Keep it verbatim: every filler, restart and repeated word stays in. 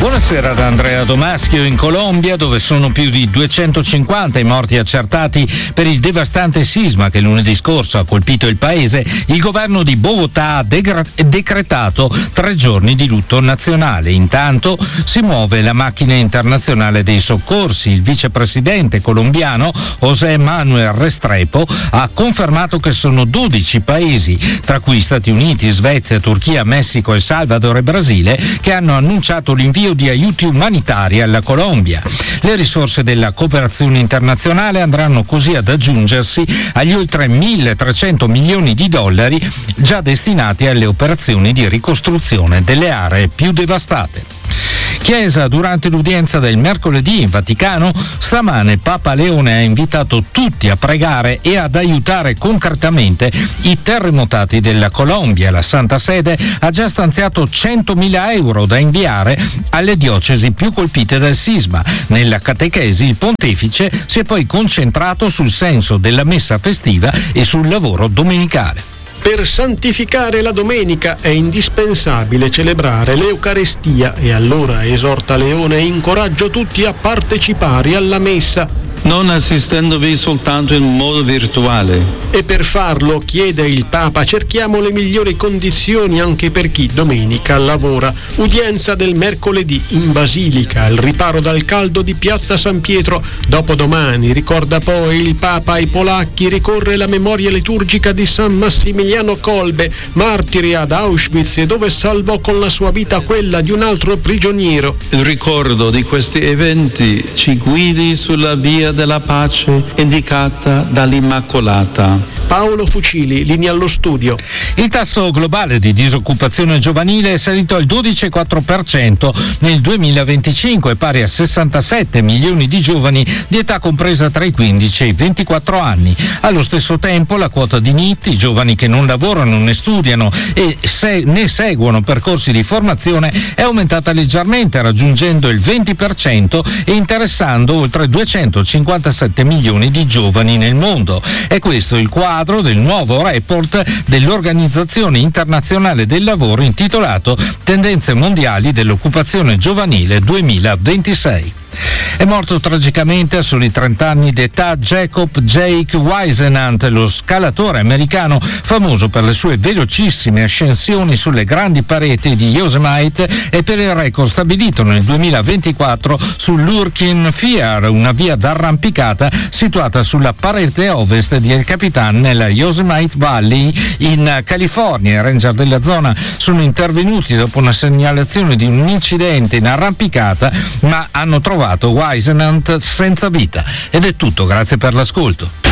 Buonasera da Andrea Domaschio. In Colombia, dove sono più di duecentocinquanta i morti accertati per il devastante sisma che lunedì scorso ha colpito il paese, il governo di Bogotà ha degra- decretato tre giorni di lutto nazionale. Intanto si muove la macchina internazionale dei soccorsi. Il vicepresidente colombiano José Manuel Restrepo ha confermato che sono dodici paesi, tra cui Stati Uniti, Svezia, Turchia, Messico, El Salvador e Brasile, che hanno annunciato l'invio di aiuti umanitari alla Colombia. Le risorse della cooperazione internazionale andranno così ad aggiungersi agli oltre milletrecento milioni di dollari già destinati alle operazioni di ricostruzione delle aree più devastate. Chiesa, durante l'udienza del mercoledì in Vaticano, stamane Papa Leone ha invitato tutti a pregare e ad aiutare concretamente i terremotati della Colombia. La Santa Sede ha già stanziato centomila euro da inviare alle diocesi più colpite dal sisma. Nella catechesi il pontefice si è poi concentrato sul senso della messa festiva e sul lavoro domenicale. Per santificare la domenica è indispensabile celebrare l'Eucarestia e allora, esorta Leone, incoraggio tutti a partecipare alla messa, non assistendovi soltanto in modo virtuale. E per farlo, chiede il Papa, cerchiamo le migliori condizioni anche per chi domenica lavora. Udienza del mercoledì in Basilica, al riparo dal caldo di Piazza San Pietro. Dopodomani, ricorda poi il Papa ai polacchi, ricorre la memoria liturgica di San Massimiliano Kolbe, martire ad Auschwitz, dove salvò con la sua vita quella di un altro prigioniero. Il ricordo di questi eventi ci guidi sulla via della pace indicata dall'Immacolata. Paolo Fucili, linea allo studio. Il tasso globale di disoccupazione giovanile è salito al dodici virgola quattro per cento nel duemilaventicinque, pari a sessantasette milioni di giovani di età compresa tra i quindici e i ventiquattro anni. Allo stesso tempo la quota di N E E T, i giovani che non lavorano, né studiano e se, né seguono percorsi di formazione, è aumentata leggermente, raggiungendo il venti per cento e interessando oltre duecentocinquantasette milioni di giovani nel mondo. È questo il quadro del nuovo report dell'Organizzazione Internazionale del Lavoro intitolato Tendenze mondiali dell'occupazione giovanile duemilaventisei. È morto tragicamente a soli trenta anni d'età Jacob Jake Wisenant, lo scalatore americano famoso per le sue velocissime ascensioni sulle grandi pareti di Yosemite e per il record stabilito nel duemilaventiquattro sull'Urkin Fier, una via d'arrampicata situata sulla parete ovest di El Capitan nella Yosemite Valley in California. I ranger della zona sono intervenuti dopo una segnalazione di un incidente in arrampicata, ma hanno trovato Wisenant senza vita. Ed è tutto, grazie per l'ascolto.